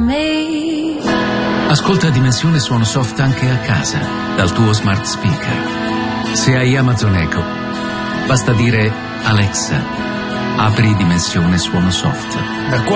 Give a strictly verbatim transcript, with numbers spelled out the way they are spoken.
me. Ascolta Dimensione Suono Soft anche a casa, dal tuo smart speaker. Se hai Amazon Echo, basta dire Alexa, apri Dimensione Suono Soft. Da